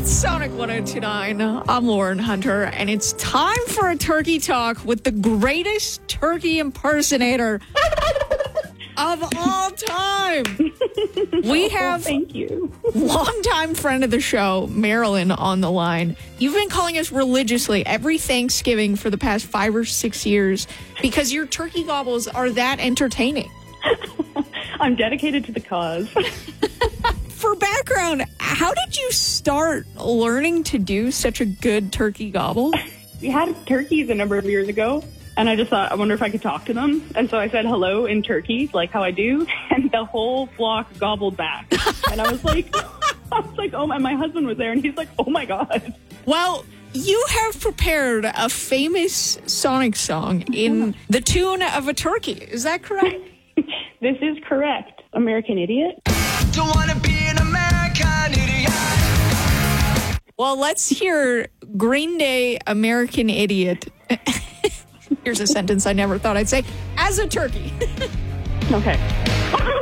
It's Sonic 102.9. I'm Lauren Hunter, and it's time for a turkey talk with the greatest turkey impersonator of all time. We have thank you. longtime friend of the show, Marilyn, on the line. You've been calling us religiously every Thanksgiving for the past 5 or 6 years because your turkey gobbles are that entertaining. I'm dedicated to the cause. For background, how did you start learning to do such a good turkey gobble? We had turkeys a number of years ago, and I just thought, I wonder if I could talk to them. And so I said hello in turkey, like how I do, and the whole flock gobbled back. And I was like, oh, and my husband was there, and he's like, oh my God. Well, you have prepared a famous Sonic song in the tune of a turkey. Is that correct? This is correct. American Idiot. Don't wanna be an American idiot. Well, let's hear Green Day, American Idiot. Here's a sentence I never thought I'd say. As a turkey. Okay.